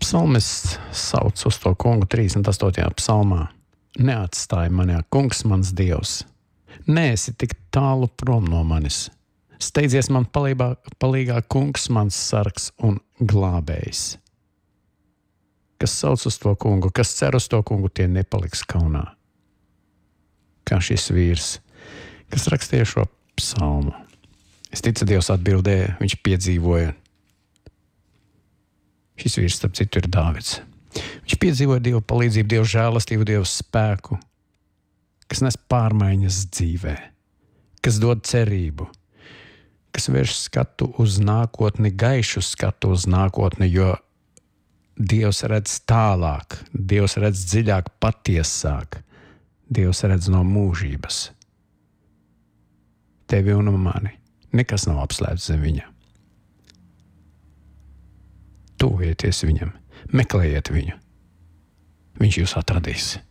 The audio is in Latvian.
Psalmists sauc uz to kungu 38. psalmā. Neatstāj mani, kungs, mans Dievs. Neesi tik tālu prom no manis. Steidzies man palīgā, kungs, mans sargs un glābējs. Kas sauc uz to kungu, kas cer uz to kungu, tie nepaliks kaunā. Kā šis vīrs, kas rakstīja šo psalmu. Es ticu, Dievs atbildēja, viņš piedzīvoja. Šis vīrs, starp citu, ir Dāvids. Viņš piedzīvoja Dievu palīdzību, Dievu žēlastību, Dievu spēku, kas nes pārmaiņas dzīvē, kas dod cerību, kas vērš skatu uz nākotni, gaišu skatu uz nākotni, jo Dievs redz tālāk, Dievs redz dziļāk, patiesāk, Dievs redz no mūžības. Tevi un mani nekas nav apslēpts zem viņa. Tuvieties viņam, meklējiet viņu. Viņš jūs atradīs.